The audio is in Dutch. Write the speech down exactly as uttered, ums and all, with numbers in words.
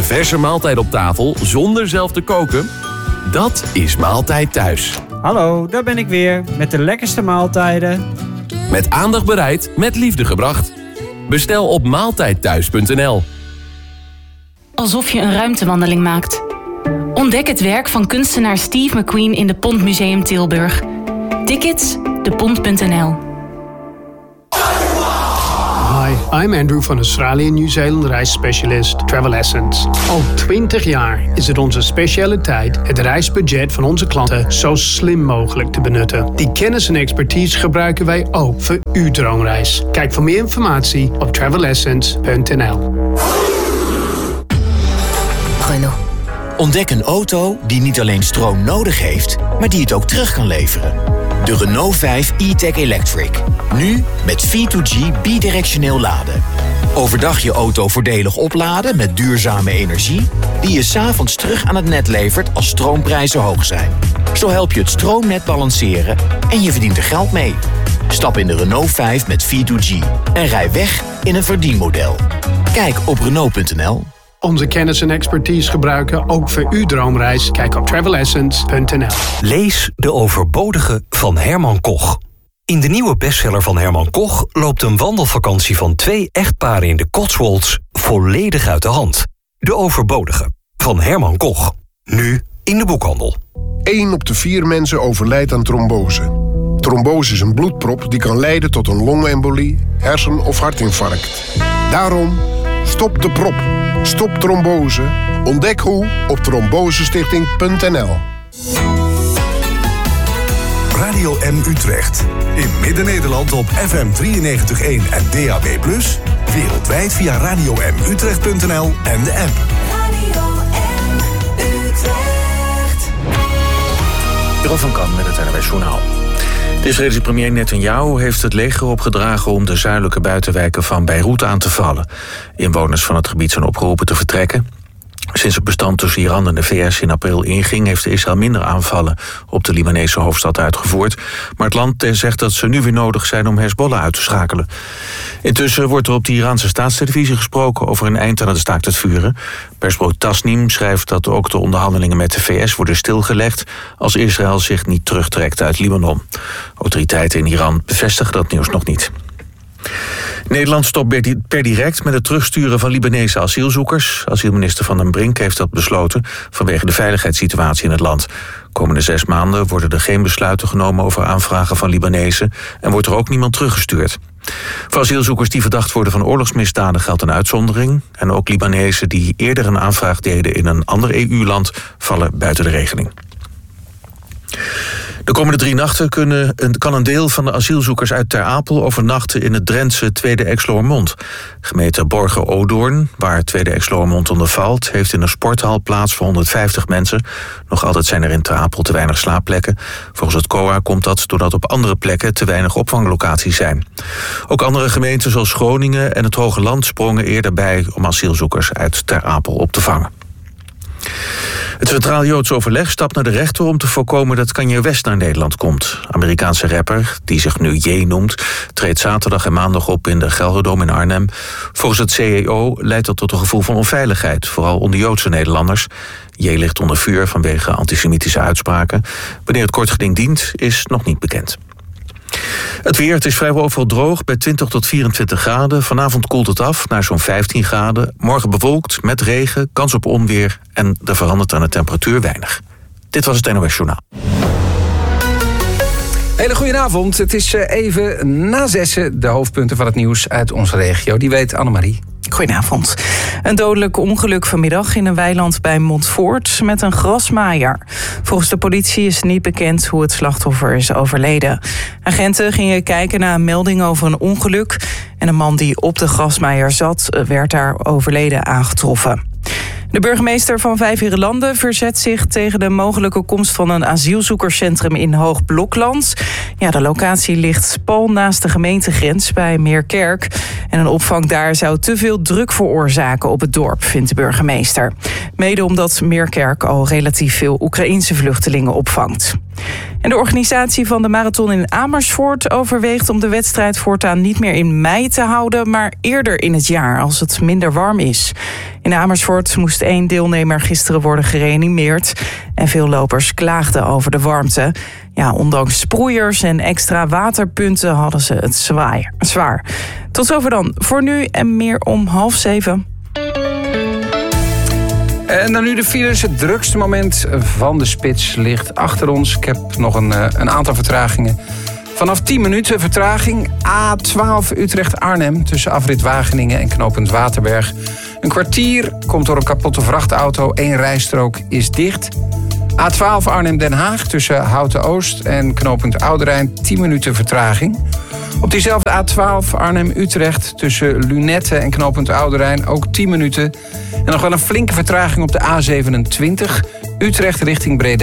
Een verse maaltijd op tafel zonder zelf te koken? Dat is Maaltijd Thuis. Hallo, daar ben ik weer met de lekkerste maaltijden. Met aandacht bereid, met liefde gebracht. Bestel op maaltijdthuis punt n l. Alsof je een ruimtewandeling maakt. Ontdek het werk van kunstenaar Steve McQueen in de Pont Museum Tilburg. Tickets, de pont punt n l. Hi, I'm Andrew van Australië Nieuw-Zeeland reisspecialist Travel Essence. Al twintig jaar is het onze specialiteit het reisbudget van onze klanten zo slim mogelijk te benutten. Die kennis en expertise gebruiken wij ook voor uw droomreis. Kijk voor meer informatie op travel essence punt n l. Renault. Ontdek een auto die niet alleen stroom nodig heeft, maar die het ook terug kan leveren. De Renault vijf e-tech Electric. Nu met V twee G bidirectioneel laden. Overdag je auto voordelig opladen met duurzame energie, die je 's avonds terug aan het net levert als stroomprijzen hoog zijn. Zo help je het stroomnet balanceren en je verdient er geld mee. Stap in de Renault vijf met V twee G en rij weg in een verdienmodel. Kijk op Renault punt n l. Onze kennis en expertise gebruiken ook voor uw droomreis. Kijk op travel essence punt n l. Lees De Overbodige van Herman Koch. In de nieuwe bestseller van Herman Koch loopt een wandelvakantie van twee echtparen in de Cotswolds volledig uit de hand. De Overbodige van Herman Koch. Nu in de boekhandel. één op de vier mensen overlijdt aan trombose. Trombose is een bloedprop die kan leiden tot een longembolie, hersen- of hartinfarct. Daarom, stop de prop. Stop trombose. Ontdek hoe op trombosestichting punt n l. Radio M Utrecht. In Midden-Nederland op F M drieënnegentig komma één en D A B plus. Wereldwijd via radio m utrecht punt n l en de app. Radio M Utrecht. Jeroen van Kan met het N O S Journaal. De Israëlische premier Netanyahu heeft het leger opgedragen om de zuidelijke buitenwijken van Beirut aan te vallen. Inwoners van het gebied zijn opgeroepen te vertrekken. Sinds het bestand tussen Iran en de V S in april inging, heeft Israël minder aanvallen op de Libanese hoofdstad uitgevoerd. Maar het land zegt dat ze nu weer nodig zijn om Hezbollah uit te schakelen. Intussen wordt er op de Iraanse staatstelevisie gesproken over een eind aan het staakt het vuren. Persbureau Tasnim schrijft dat ook de onderhandelingen met de V S worden stilgelegd als Israël zich niet terugtrekt uit Libanon. Autoriteiten in Iran bevestigen dat nieuws nog niet. Nederland stopt per direct met het terugsturen van Libanese asielzoekers. Asielminister Van den Brink heeft dat besloten vanwege de veiligheidssituatie in het land. Komende zes maanden worden er geen besluiten genomen over aanvragen van Libanezen en wordt er ook niemand teruggestuurd. Voor asielzoekers die verdacht worden van oorlogsmisdaden geldt een uitzondering. En ook Libanezen die eerder een aanvraag deden in een ander E U-land vallen buiten de regeling. De komende drie nachten kunnen, kan een deel van de asielzoekers uit Ter Apel overnachten in het Drentse Tweede Exloërmond. Gemeente Borger-Odoorn, waar Tweede Exloërmond onder valt, heeft in een sporthal plaats voor honderdvijftig mensen. Nog altijd zijn er in Ter Apel te weinig slaapplekken. Volgens het C O A komt dat doordat op andere plekken te weinig opvanglocaties zijn. Ook andere gemeenten zoals Groningen en het Hoge Land sprongen eerder bij om asielzoekers uit Ter Apel op te vangen. Het Centraal Joods Overleg stapt naar de rechter om te voorkomen dat Kanye West naar Nederland komt. Amerikaanse rapper, die zich nu Ye noemt, treedt zaterdag en maandag op in de Gelderdoom in Arnhem. Volgens het C E O leidt dat tot een gevoel van onveiligheid, vooral onder Joodse Nederlanders. Ye ligt onder vuur vanwege antisemitische uitspraken. Wanneer het kort geding dient, is nog niet bekend. Het weer, het is vrijwel overal droog bij twintig tot vierentwintig graden. Vanavond koelt het af naar zo'n vijftien graden. Morgen bewolkt, met regen, kans op onweer en er verandert aan de temperatuur weinig. Dit was het N O S Journaal. Hele goedenavond, het is even na zessen de hoofdpunten van het nieuws uit onze regio. Die weet Annemarie. Goedenavond. Een dodelijk ongeluk vanmiddag in een weiland bij Montfoort met een grasmaaier. Volgens de politie is niet bekend hoe het slachtoffer is overleden. Agenten gingen kijken naar een melding over een ongeluk en een man die op de grasmaaier zat werd daar overleden aangetroffen. De burgemeester van Vijfheerenlanden verzet zich tegen de mogelijke komst van een asielzoekerscentrum in Hoogblokland. Ja, de locatie ligt pal naast de gemeentegrens bij Meerkerk. En een opvang daar zou te veel druk veroorzaken op het dorp, vindt de burgemeester. Mede omdat Meerkerk al relatief veel Oekraïense vluchtelingen opvangt. En de organisatie van de marathon in Amersfoort overweegt om de wedstrijd voortaan niet meer in mei te houden, maar eerder in het jaar, als het minder warm is. In Amersfoort moest één deelnemer gisteren worden gereanimeerd en veel lopers klaagden over de warmte. Ja, ondanks sproeiers en extra waterpunten hadden ze het zwaar. zwaar. Tot zover dan voor nu en meer om half zeven. En dan nu de files. Het drukste moment van de spits ligt achter ons. Ik heb nog een, een aantal vertragingen. Vanaf tien minuten vertraging. A twaalf Utrecht-Arnhem tussen afrit Wageningen en knooppunt Waterberg. Een kwartier komt door een kapotte vrachtauto. Eén rijstrook is dicht. A twaalf Arnhem-Den Haag tussen Houten-Oost en knooppunt Oudenrijn. tien minuten vertraging. Op diezelfde A twaalf Arnhem-Utrecht tussen Lunette en knooppunt Oudenrijn ook tien minuten. En nog wel een flinke vertraging op de A zevenentwintig Utrecht richting Breda.